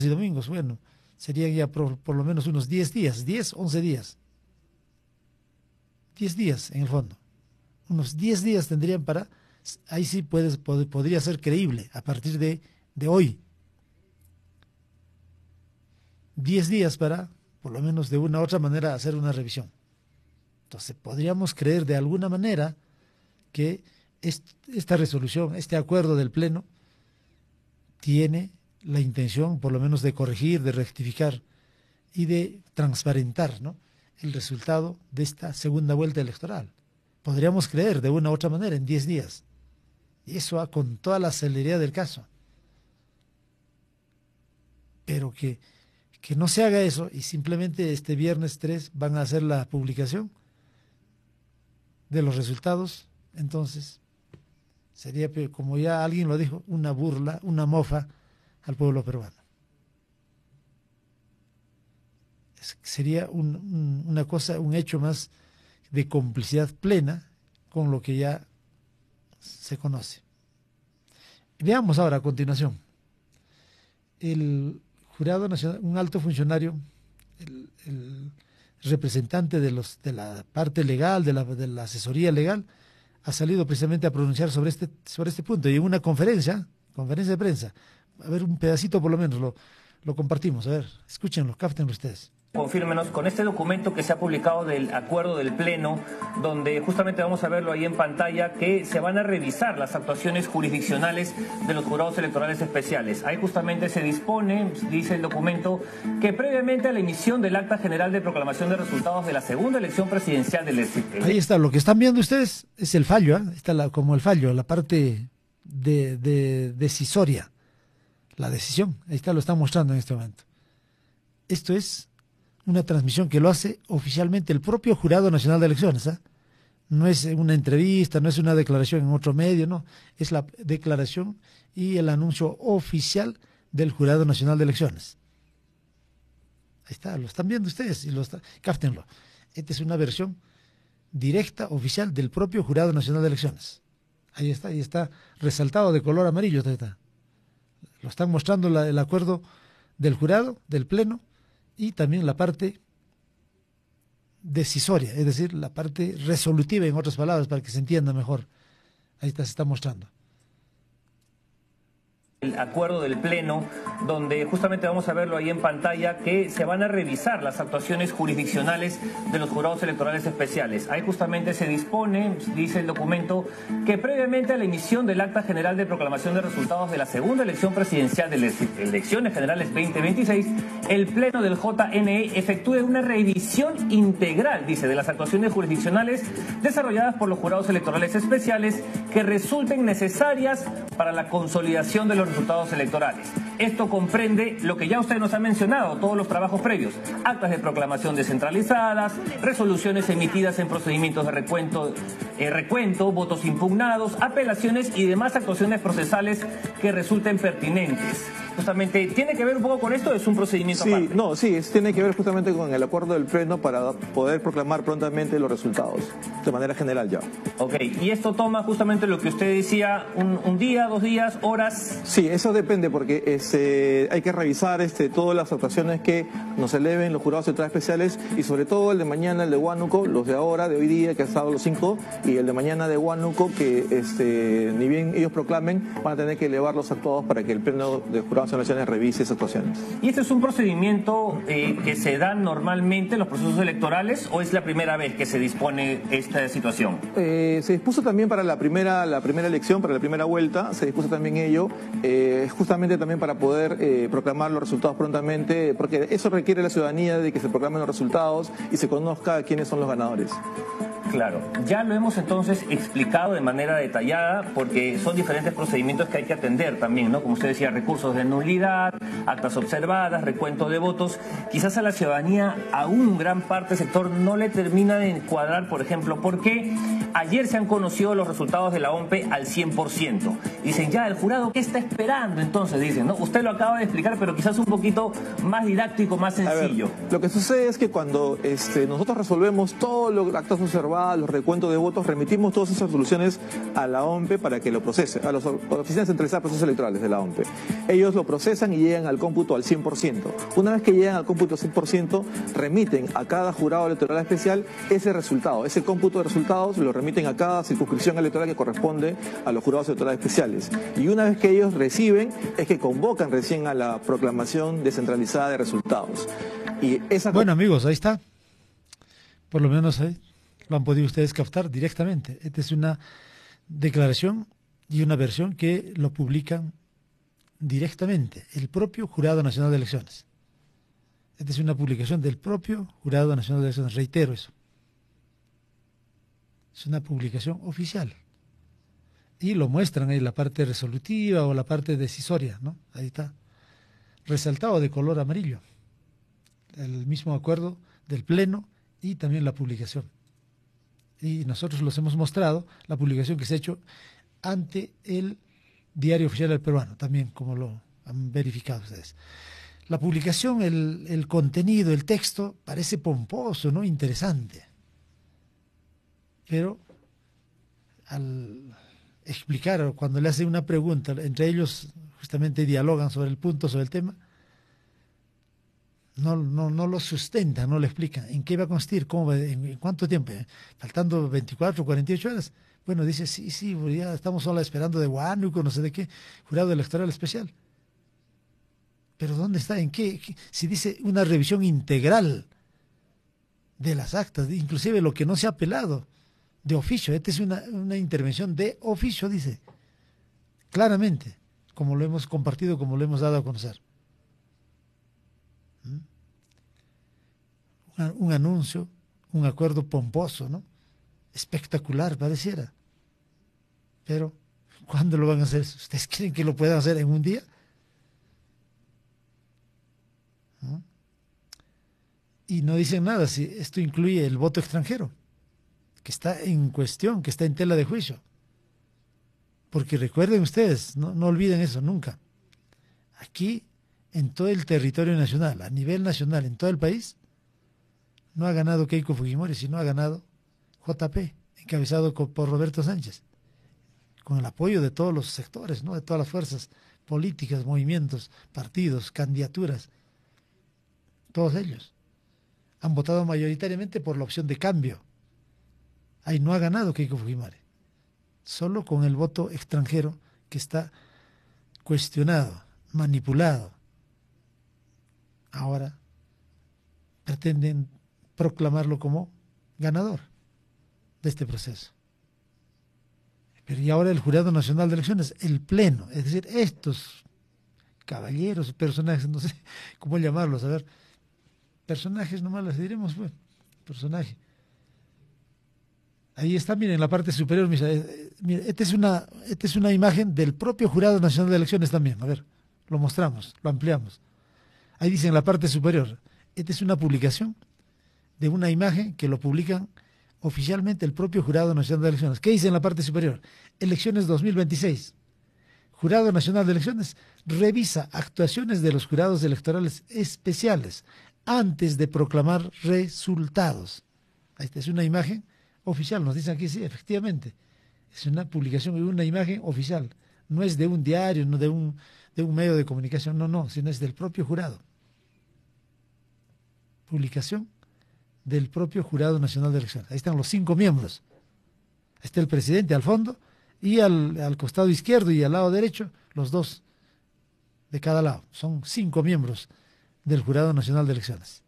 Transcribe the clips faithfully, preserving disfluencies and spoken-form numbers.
y domingos, bueno, serían ya por, por lo menos unos diez días, diez, once días. diez días en el fondo. Unos diez días tendrían para, ahí sí puedes, pod, podría ser creíble a partir de, de hoy. diez días para, por lo menos de una u otra manera, hacer una revisión. Entonces, podríamos creer de alguna manera que est, esta resolución, este acuerdo del Pleno, tiene la intención, por lo menos, de corregir, de rectificar y de transparentar, ¿no?, el resultado de esta segunda vuelta electoral. Podríamos creer de una u otra manera en diez días. Y eso va con toda la celeridad del caso. Pero que, que no se haga eso y simplemente este viernes tres van a hacer la publicación de los resultados, entonces sería, como ya alguien lo dijo, una burla, una mofa al pueblo peruano. Es, sería un, un, una cosa, un hecho más de complicidad plena con lo que ya se conoce. Veamos ahora a continuación. El Jurado Nacional, un alto funcionario, el, el representante de, los, de la parte legal, de la, de la asesoría legal, ha salido precisamente a pronunciar sobre este, sobre este punto. Y en una conferencia, conferencia de prensa, a ver, un pedacito por lo menos, lo, lo compartimos. A ver, escúchenlo, cáptenlo ustedes. Confírmenos con este documento que se ha publicado del acuerdo del Pleno, donde justamente vamos a verlo ahí en pantalla, que se van a revisar las actuaciones jurisdiccionales de los jurados electorales especiales. Ahí justamente se dispone, dice el documento, que previamente a la emisión del acta general de proclamación de resultados de la segunda elección presidencial del... Ahí está, lo que están viendo ustedes es el fallo, ¿eh? Está la, como el fallo, la parte de, de decisoria, la decisión, ahí está, lo están mostrando en este momento. Esto es una transmisión que lo hace oficialmente el propio Jurado Nacional de Elecciones, ¿eh? No es una entrevista, no es una declaración en otro medio, no, es la declaración y el anuncio oficial del Jurado Nacional de Elecciones. Ahí está, lo están viendo ustedes, y lo está, cáftenlo. Esta es una versión directa, oficial, del propio Jurado Nacional de Elecciones. Ahí está, ahí está resaltado de color amarillo. Ahí está. Lo están mostrando la, el acuerdo del jurado, del Pleno, y también la parte decisoria, es decir, la parte resolutiva, en otras palabras, para que se entienda mejor. Ahí está, se está mostrando. El acuerdo del Pleno, donde justamente vamos a verlo ahí en pantalla, que se van a revisar las actuaciones jurisdiccionales de los jurados electorales especiales. Ahí justamente se dispone, dice el documento, que previamente a la emisión del acta general de proclamación de resultados de la segunda elección presidencial de las elecciones generales veinte veintiséis, el Pleno del J N E efectúe una revisión integral, dice, de las actuaciones jurisdiccionales desarrolladas por los jurados electorales especiales que resulten necesarias para la consolidación de los resultados electorales. Esto comprende lo que ya usted nos ha mencionado, todos los trabajos previos, actas de proclamación descentralizadas, resoluciones emitidas en procedimientos de recuento, eh, recuento, votos impugnados, apelaciones y demás actuaciones procesales que resulten pertinentes. Justamente, ¿tiene que ver un poco con esto o es un procedimiento sí, aparte? No, sí, es, tiene que ver justamente con el acuerdo del Pleno para poder proclamar prontamente los resultados, de manera general ya. Ok, y esto toma justamente lo que usted decía, un, un día, dos días, horas... Sí, eso depende porque este, hay que revisar este, todas las actuaciones que nos eleven los jurados electorales especiales y sobre todo el de mañana, el de Huánuco, los de ahora, de hoy día, que ha estado los cinco, y el de mañana de Huánuco, que este, ni bien ellos proclamen, van a tener que elevar los actuados para que el Pleno de Jurados de Elecciones revise esas actuaciones. ¿Y este es un procedimiento eh, que se da normalmente en los procesos electorales o es la primera vez que se dispone esta situación? Eh, se dispuso también para la primera, la primera elección, para la primera vuelta, se dispuso también ello, eh, justamente también para poder eh, proclamar los resultados prontamente, porque eso requiere la ciudadanía de que se proclamen los resultados y se conozca quiénes son los ganadores. Claro, ya lo hemos entonces explicado de manera detallada porque son diferentes procedimientos que hay que atender también, ¿no? Como usted decía, recursos de nulidad, actas observadas, recuento de votos. Quizás a la ciudadanía, a un gran parte del sector, no le termina de encuadrar, por ejemplo, porque ayer se han conocido los resultados de la O M P al cien por ciento. Dicen, ya, el jurado, ¿qué está esperando? Entonces dicen, ¿no? Usted lo acaba de explicar, pero quizás un poquito más didáctico, más sencillo. A ver, lo que sucede es que cuando este, nosotros resolvemos todos los actos observados, acá los recuentos de votos, remitimos todas esas resoluciones a la O M P E para que lo procese, a las oficinas centralizadas de procesos electorales de la O M P E. Ellos lo procesan y llegan al cómputo al cien por ciento. Una vez que llegan al cómputo al cien por ciento, remiten a cada jurado electoral especial ese resultado, ese cómputo de resultados lo remiten a cada circunscripción electoral que corresponde a los jurados electorales especiales. Y una vez que ellos reciben, es que convocan recién a la proclamación descentralizada de resultados. Y esa... Bueno, amigos, ahí está. Por lo menos ahí lo han podido ustedes captar directamente. Esta es una declaración y una versión que lo publican directamente el propio Jurado Nacional de Elecciones. Esta es una publicación del propio Jurado Nacional de Elecciones, reitero eso. Es una publicación oficial. Y lo muestran ahí la parte resolutiva o la parte decisoria, ¿no? Ahí está. Resaltado de color amarillo. El mismo acuerdo del Pleno y también la publicación. Y nosotros los hemos mostrado, la publicación que se ha hecho ante el Diario Oficial del Peruano, también como lo han verificado ustedes. La publicación, el, el contenido, el texto, parece pomposo, ¿no? Interesante. Pero al explicar, o cuando le hacen una pregunta, entre ellos justamente dialogan sobre el punto, sobre el tema, no, no, no lo sustentan, no lo explican. ¿En qué va a consistir? ¿Cómo va? ¿En, en cuánto tiempo? ¿Faltando veinticuatro, cuarenta y ocho horas? Bueno, dice, sí, sí, ya estamos solo esperando de Huánuco, no sé de qué, jurado electoral especial. ¿Pero dónde está? ¿En qué? ¿Qué? Si dice una revisión integral de las actas, inclusive lo que no se ha apelado, de oficio. Esta es una, una intervención de oficio, dice, claramente, como lo hemos compartido, como lo hemos dado a conocer. ¿Mm? Un, un anuncio, un acuerdo pomposo, ¿no? Espectacular, pareciera. Pero, ¿cuándo lo van a hacer? ¿Ustedes creen que lo puedan hacer en un día? ¿Mm? Y no dicen nada si esto incluye el voto extranjero, que está en cuestión, que está en tela de juicio. Porque recuerden ustedes, no, no olviden eso nunca. Aquí, en todo el territorio nacional, a nivel nacional, en todo el país, no ha ganado Keiko Fujimori, sino ha ganado J P, encabezado por Roberto Sánchez, con el apoyo de todos los sectores, ¿no? De todas las fuerzas políticas, movimientos, partidos, candidaturas, todos ellos han votado mayoritariamente por la opción de cambio. Ahí no ha ganado Keiko Fujimori, solo con el voto extranjero que está cuestionado, manipulado. Ahora pretenden proclamarlo como ganador de este proceso. Pero y ahora el Jurado Nacional de Elecciones, el Pleno, es decir, estos caballeros, personajes, no sé cómo llamarlos, a ver, personajes nomás les diremos, bueno, personaje. Ahí está, miren, en la parte superior, mira, esta es una, esta es una imagen del propio Jurado Nacional de Elecciones también, a ver, lo mostramos, lo ampliamos. Ahí dice en la parte superior, esta es una publicación de una imagen que lo publican oficialmente el propio Jurado Nacional de Elecciones. ¿Qué dice en la parte superior? Elecciones dos mil veintiséis. Jurado Nacional de Elecciones revisa actuaciones de los jurados electorales especiales antes de proclamar resultados. Esta es una imagen oficial, nos dicen aquí, sí, efectivamente, es una publicación y una imagen oficial, no es de un diario, no de un, de un medio de comunicación, no, no, sino es del propio jurado. Publicación del propio Jurado Nacional de Elecciones. Ahí están los cinco miembros. Ahí está el presidente al fondo y al, al costado izquierdo y al lado derecho, los dos de cada lado. Son cinco miembros del Jurado Nacional de Elecciones.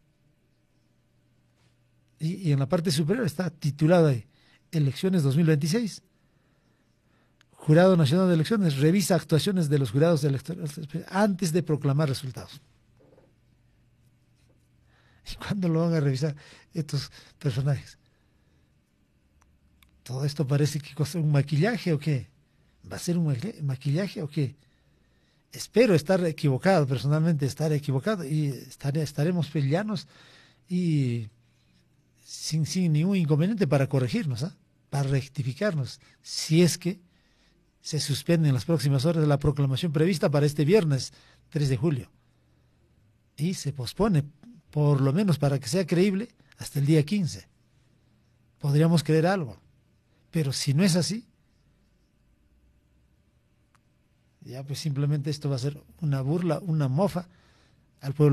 Y, y en la parte superior está titulada ahí, Elecciones dos mil veintiséis. Jurado Nacional de Elecciones revisa actuaciones de los jurados electorales antes de proclamar resultados. ¿Y cuándo lo van a revisar estos personajes? ¿Todo esto parece que cosa un maquillaje o qué? ¿Va a ser un maquillaje o qué? Espero estar equivocado, personalmente estar equivocado, y estaré, estaremos peleanos y sin, sin ningún inconveniente para corregirnos, ¿eh? Para rectificarnos, si es que se suspende en las próximas horas la proclamación prevista para este viernes tres de julio. Y se pospone, por lo menos para que sea creíble, hasta el día quince, podríamos creer algo. Pero si no es así, ya pues simplemente esto va a ser una burla, una mofa al pueblo.